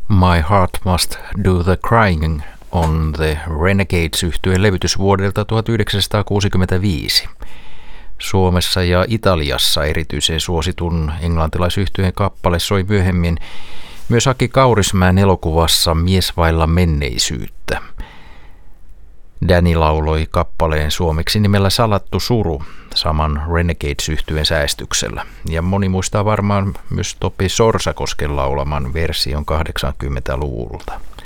My Heart Must Do the Crying on The Renegades-yhtyeen levytys vuodelta 1965. Suomessa ja Italiassa erityisen suositun englantilaisyhtyeen kappale soi myöhemmin myös Aki Kaurismäen elokuvassa Mies vailla menneisyyttä. Danny lauloi kappaleen suomeksi nimellä Salattu suru saman Renegades-yhtyeen säestyksellä. Ja moni muistaa varmaan myös Topi Sorsakosken laulaman version 80-luvulta.